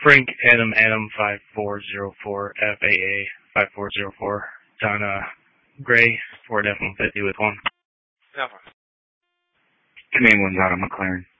Frank Adam 5404 FAA 5404. It's on Gray Ford F-150 with one. Alpha. Command 1's out of McLaren.